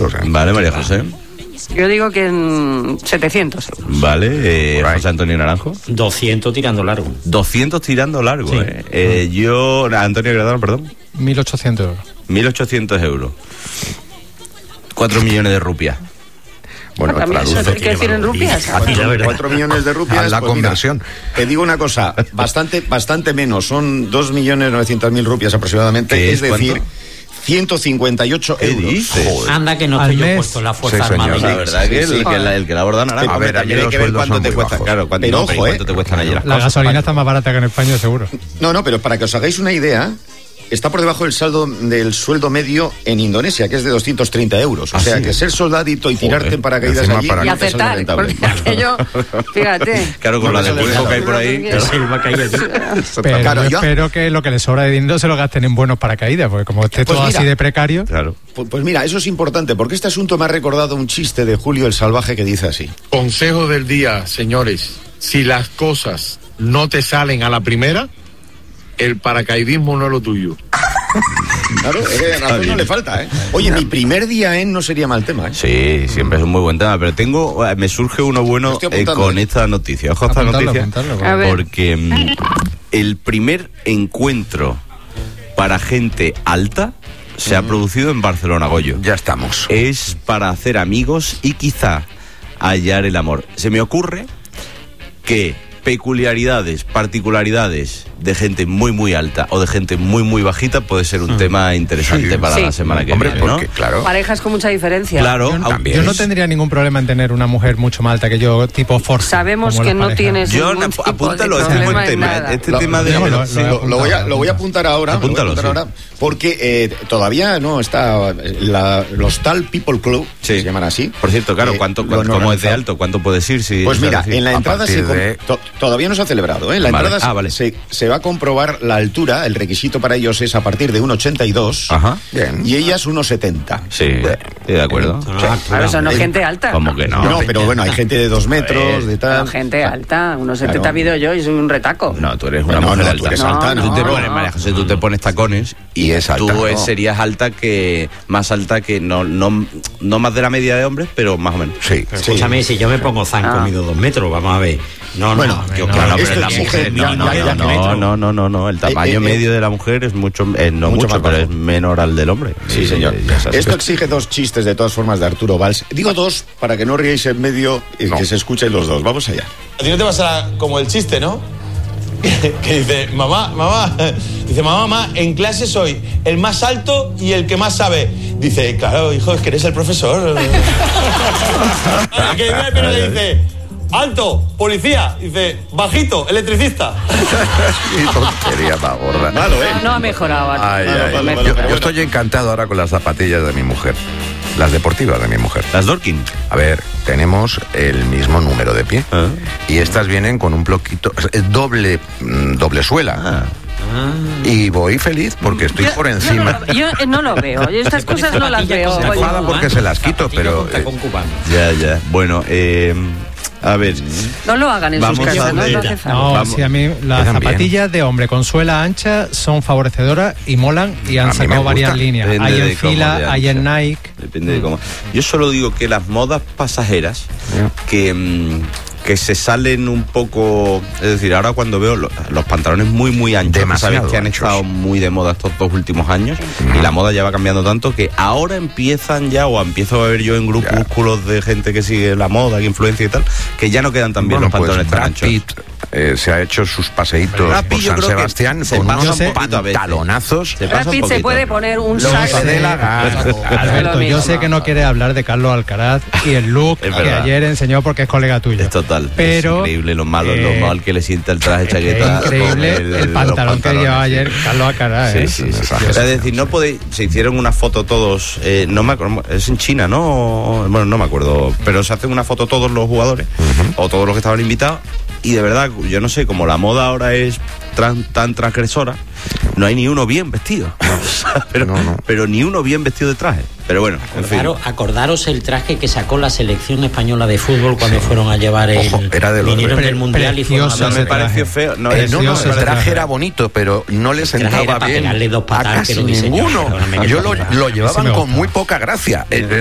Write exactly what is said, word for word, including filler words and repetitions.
euros. ¿eh? Vale, María José. Yo digo que en setecientos euros. Vale, eh, José Antonio Naranjo. doscientos tirando largo. doscientos tirando largo, sí. eh. eh yo, Antonio Gradano, perdón. mil ochocientos euros. mil ochocientos euros. cuatro millones de rupias. Bueno, ¿Eso hay que decir en rupias? Cuatro millones de rupias. A la pues conversión. Mira, te digo una cosa, bastante, bastante menos, son dos millones novecientos mil rupias aproximadamente, es, es decir, ¿cuánto? ciento cincuenta y ocho euros. Anda que no Al estoy yo mes. puesto en la Fuerza Sí, Armada. señor. La verdad que el, que la, el que la borda naranja. A ver, también allí hay que los ver sueldos cuánto son te muy cuesta. bajos. Claro, cuánto, Pero no, ojo, pero cuánto eh. te cuestan allí las La cosas. gasolina está más barata que en España, seguro. No, no, pero para que os hagáis una idea, está por debajo del saldo del sueldo medio en Indonesia, que es de doscientos treinta euros. O ¿Ah, sea, sí? que ser soldadito y tirarte Joder. en paracaídas Encima allí para- Y no te sale aceptar, rentable. porque aquello, fíjate. Claro, con No, la de no se le hueco da. que hay por ahí. Que se va a caer allí. Pero Claro, yo yo- espero que lo que les sobra de dinero se lo gasten en buenos paracaídas, porque como esté Pues todo mira. así de precario... Claro. Pues, pues mira, eso es importante, porque este asunto me ha recordado un chiste de Julio el Salvaje que dice así. Consejo del día, señores. Si las cosas no te salen a la primera, el paracaidismo no es lo tuyo. Claro, es que razón no le falta, ¿eh? Oye, mi primer día en no sería mal tema, ¿eh? Sí, siempre es un muy buen tema, pero tengo, me surge uno bueno Estoy eh, apuntando, con ¿eh? esta noticia. Ojo a esta Apuntarlo, noticia, apuntarlo, A ver. porque mm, el primer encuentro para gente alta se ha producido en Barcelona, Goyo. Ya estamos. Es para hacer amigos y quizá hallar el amor. Se me ocurre que peculiaridades, particularidades de gente muy muy alta o de gente muy muy bajita puede ser un tema interesante Sí. para Sí. la semana que Hombre, viene, ¿no? porque, claro. Parejas con mucha diferencia. Claro, Yo, aunque yo no es- tendría ningún problema en tener una mujer mucho más alta que yo, tipo Forza. Sabemos como que las no parejas. tienes Yo ningún ap- tipo de apúntalo, es un problema buen en tema. nada. Este Lo- tema de lo- lo- Sí, lo, lo voy a, lo voy a apuntar ahora, Apúntalo, lo voy a apuntar sí. ahora, porque eh, todavía no está la, los tal People Club, Sí. se llaman así. Por cierto, claro, Eh, ¿cuánto, lo cuánto- han ¿cómo es de organizado. alto? ¿Cuánto puedes ir? Si, Pues si mira, es decir, en la a entrada se partir com- de- to- todavía no se ha celebrado, ¿eh? En la Vale. entrada Ah, se, vale. se, se va a comprobar la altura, el requisito para ellos es a partir de uno ochenta y dos Ajá. Bien. y ellas uno setenta. Sí, estoy de acuerdo. Claro, eso no es Eh, gente alta. ¿Cómo que no? No, pero bueno, hay gente de dos metros, de Pero tal. gente alta. Unos Claro. setenta mido yo y soy un retaco. No, tú eres una No, mujer no, alta. tú eres No, alta, no, Tú te no, pones, no. María José, tú te pones tacones y, Y es alta, tú ¿no? eh, serías alta que, más alta que, no, no, no más de la media de hombres, pero más o menos. Sí. Escúchame, si yo me pongo zanco, Ah. mido dos metros, vamos a ver. No, Bueno, no, yo no, claro, No, pero esto la exige- mujer ya, no, no, ya, ya, dos No, metros. no, no, no, no. El tamaño eh, medio de la mujer es mucho, eh, no mucho mucho, más pero bajo. es menor al del hombre. Sí, señor. ya sabes. Esto exige dos chistes de todas formas de Arturo Valls. Digo dos para que no ríais en medio y No. que se escuchen los dos. Vamos allá. A ti no te pasará como el chiste, ¿no? Que dice, mamá, mamá, dice, mamá, mamá, en clase soy el más alto y el que más sabe. Dice, claro, hijo, es que eres el profesor. Que viene, pero le dice, alto, policía. Dice, bajito, electricista. Qué tontería más gorda. Malo, ¿eh? No ha mejorado. Ay, Malo, ay. malo, malo, Yo, pero yo bueno. estoy encantado ahora con las zapatillas de mi mujer. Las deportivas de mi mujer. Las Dorkin. A ver, tenemos el mismo número de pie. Ah. Y estas vienen con un bloquito, es doble, mm, doble suela. Ah. Y voy feliz porque estoy Yo- por yo encima. no- Yo, eh, no lo veo. Yo estas cosas no las veo. Se Goyo. enfada porque se las quito, pero, eh, Con cubano. Ya, ya. Bueno, eh, a ver. No lo hagan en Vamos sus a casas, ¿no? ver. No hace falta. No, Vamos. sí, a mí las Quedan zapatillas de hombre con suela ancha son favorecedoras y molan y A han mí me sacado varias gusta. líneas. Depende Hay de en cómo Fila, de hay en ancha. Nike. Depende de cómo. Yo solo digo que las modas pasajeras que, mm, que se salen un poco. Es decir, ahora cuando veo lo- los pantalones muy, muy anchos, que Demasiado sabes que han anchos. estado muy de moda estos dos últimos años, y la moda ya va cambiando tanto que ahora empiezan ya, o empiezo a ver yo en grupúsculos de gente que sigue la moda, que influencia y tal, que ya no quedan tan bien Bueno, los pues pantalones tan Brad anchos. Pitt eh, se ha hecho sus paseitos Brad Pitt por yo San creo que Sebastián se con pasa unos un poquito a veces. pantalonazos. Se Brad pasa un Pitt se poquito. puede poner un Lo saco. que dé la gana. Alberto, mismo. yo sé que no quieres hablar de Carlos Alcaraz y el look Es que verdad. ayer enseñó porque es colega tuyo. Es total. Pero, es increíble lo malo, eh, lo mal que le sienta el traje Es que chaqueta. es increíble con el, los pantalón que pantalones, llevaba sí. ayer Carlos Alcaraz. Sí, ¿eh? sí, sí. Exagerado. O sea, es decir, no podéis. Se hicieron una foto todos. Eh, no me acuerdo. Es en China, ¿no? Bueno, no me acuerdo. Pero se hacen una foto todos los jugadores o todos los que estaban invitados. Y de verdad, yo no sé, como la moda ahora es tran- tan transgresora, no hay ni uno bien vestido. O sea, pero, No, no. pero ni uno bien vestido de traje. Pero bueno, en fin. Acordaros, acordaros el traje que sacó la selección española de fútbol cuando fueron a llevar el. Ojo, era de los vinieron pre- del mundial y fueron a precioso No ver me el pareció traje. feo. No, Eh, es- no, no, precioso el ese traje traje. era bonito, pero no le traje sentaba era para bien pegarle dos a patadas que casi lo diseñó. ninguno. Perdóname que Yo te lo, ponga. lo Ese llevaban me con gusta. muy poca gracia. Eh,